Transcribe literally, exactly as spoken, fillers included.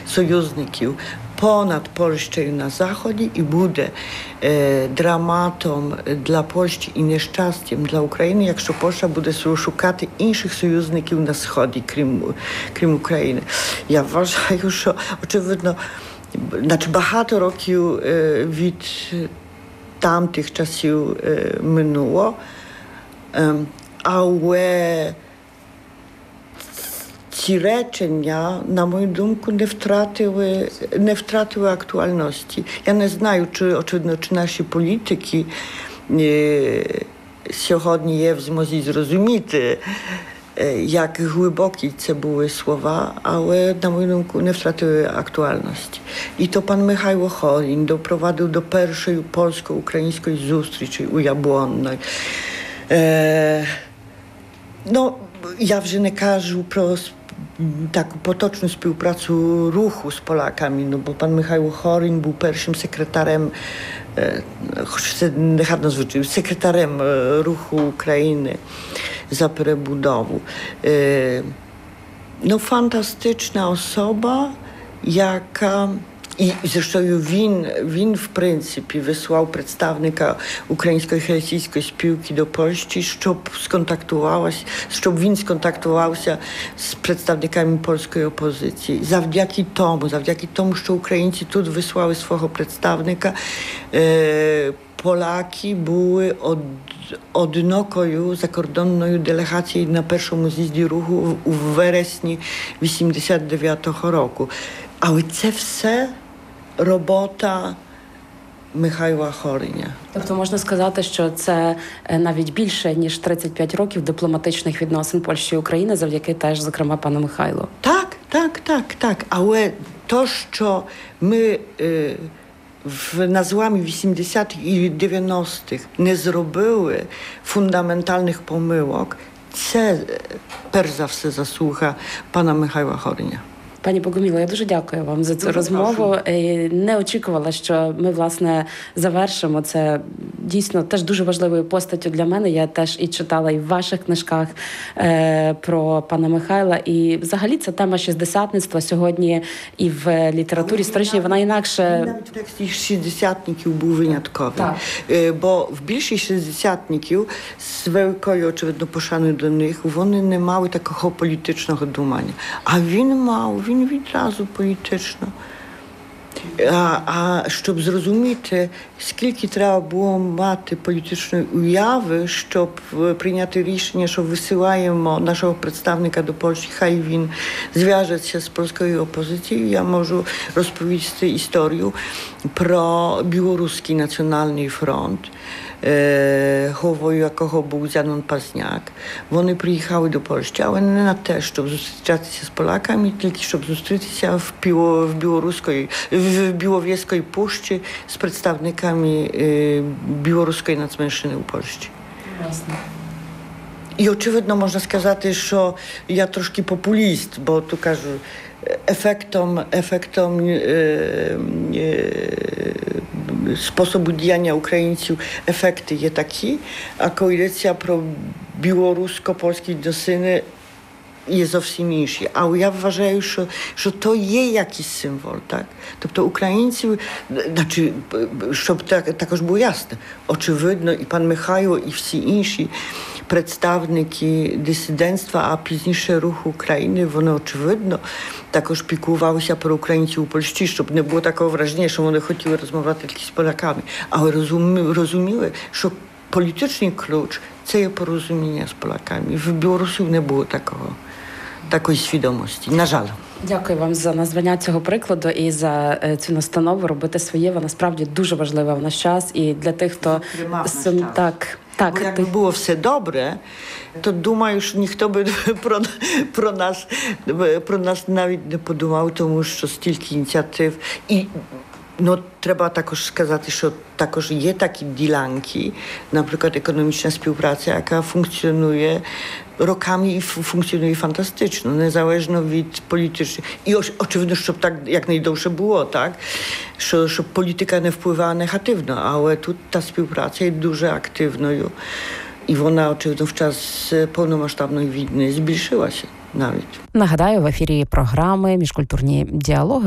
союзників понад Польщею на заході і буде е, драматом для Польщі і нещастям для України, якщо Польща буде шукати інших союзників на сході, крім, крім України. Я вважаю, що очевидно, значить, багато років е, від тамтих часів е, минуло, е, але ці речення, на мою думку, не втратили, не втратили актуальності. Я не знаю, чи, очевидно, чи наші політики е, сьогодні є в змозі зрозуміти, е, як глибокі це були слова, але, на мою думку, не втратили актуальності. І то пан Михайло Хорін доprowadził до першої польсько-української зустрічі у Яблонnej. Е, ну, я вже не кажу про taką potoczną współpracę ruchu z Polakami, no bo pan Michał Choryń był pierwszym sekretarem, e, zwyczaju, sekretarem ruchu Ukrainy za przebudowę. E, no fantastyczna osoba, jaka i zresztą він, він, в принципі, вислав представника Української християнської спілки до Польщі, щоб сконтактувалася, щоб він сконтактувався з представниками польської опозиції. Завдяки тому, завдяки тому, що українці тут вислали свого представника, е, поляки були од, одинокою закордонною делегацією на першому з'їзді руху у вересні вісімдесят дев'ятого року. Але це все робота Михайла Хориня. Тобто можна сказати, що це навіть більше, ніж тридцять п'ять років дипломатичних відносин Польщі і України завдяки теж, зокрема, пану Михайлу. Так, так, так, так. Але то, що ми е, в, на зламі вісімдесятих і дев'яностих не зробили фундаментальних помилок, це, перш за все, заслуга пана Михайла Хориня. Пані Богоміло, я дуже дякую вам за цю дуже розмову. Прошу. Не очікувала, що ми, власне, завершимо. Це дійсно теж дуже важливою постаттю для мене. Я теж і читала і в ваших книжках е, про пана Михайла. І взагалі ця тема шістдесятництва сьогодні і в літературі історичній, вона інакше... Навіть в тексті шістдесятників був винятковий. Так. Е, бо в більшість шістдесятників з великою, очевидно, пошаною до них, вони не мали такого політичного думання. А він мав. Він відразу політично. А, а щоб зрозуміти, скільки треба було мати політичної уяви, щоб прийняти рішення, що висилаємо нашого представника до Польщі, хай він зв'яжеться з польською опозицією, я можу розповісти історію про Білоруський національний фронт, головою якого був Зянон Пазняк. Вони приїхали до Польщі, але не на те, щоб зустрічатися з поляками, тільки щоб зустрітися в, Біло, в, Білоруської, в Біловєської пущі з представниками е, білоруської нацменшини у Польщі. Ясно. І, очевидно, можна сказати, що я трошки популіст, бо тут кажу, ефектом, ефектом е, е, sposobu діяння українців ефекти є такі, а коли йдеться про білорусько-польські відносини, є зовсім інші. Але я вважаю, що, що то є якийсь символ, так? Тобто українців, значить, щоб так, також було ясно, очевидно, і пан Михайло, і всі інші представники дисидентства, а пізніше руху України, вони, очевидно, також піклувалися про українців у Польщі, щоб не було такого враження, що вони хотіли розмовляти тільки з поляками. Але розуміли, розуміли, що політичний ключ – це є порозуміння з поляками. В Білорусі не було такого, такої свідомості, на жаль. Дякую вам за названня цього прикладу і за цю настанову робити своє. Вона справді дуже важлива в наш час. І для тих, хто... Сум... Так, так. Бо якби було все добре, то думаю, що ніхто би про, про, нас, про нас навіть не подумав, тому що стільки ініціатив. І no, треба також сказати, що також є такі ділянки, наприклад, економічна співпраця, яка функціонує роками і функціонує фантастично, незалежно від політичних. І очевидно, щоб так якнайдовше було, так? Що, щоб політика не впливала негативно, але тут та співпраця є дуже активною. І вона, очевидно, в час повномасштабної війни збільшилася навіть. Нагадаю, в ефірі програми «Міжкультурні діалоги»